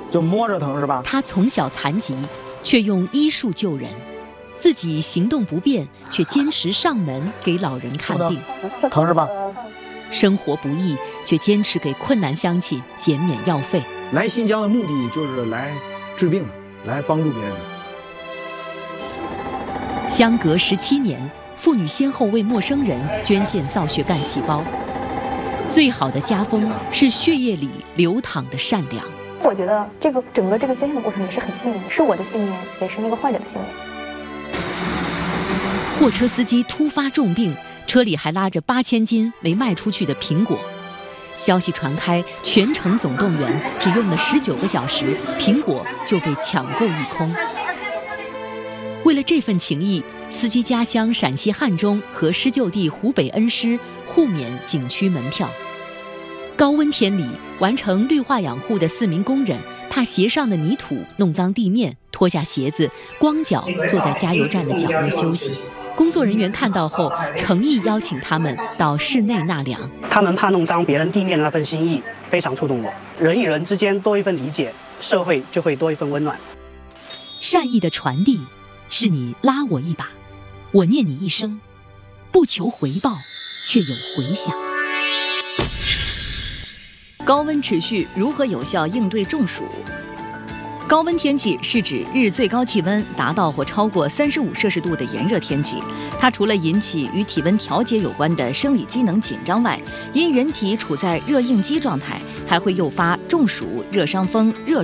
就摸着疼是吧？ 他从小残疾，却用医术救人，自己行动不便，却坚持上门给老人看病。 疼是吧？ 生活不易，却坚持给困难乡亲减免药费。 来新疆的目的就是来治病，来帮助别人。 相隔17年，妇女先后为陌生人捐献造血干细胞。最好的家风是血液里流淌的善良。 我觉得整个这个捐献的过程也是很幸运，是我的幸运，也是那个患者的幸运。 货车司机突发重病，车里还拉着8000斤没卖出去的苹果。消息传开，全城总动员，只用了19个小时，苹果就被抢购一空。为了这份情谊，司机家乡陕西汉中和施救地湖北恩施互免景区门票。高温天里，完成绿化养护的4名工人，怕鞋上的泥土弄脏地面，脱下鞋子，光脚坐在加油站的角落休息。工作人员看到后，诚意邀请他们到室内纳凉。 他们怕弄脏别人地面的那份心意，非常触动我。人与人之间多一份理解，社会就会多一份温暖。 善意的传递，是你拉我一把，我念你一声，不求回报，却有回响。 高温持续如何有效应对中暑？高温天气是指日最高气温达到或超过35摄氏度的炎热天气。它除了引起与体温调节有关的生理机能紧张外，因人体处在热应激状态，还会诱发中暑、热伤风、热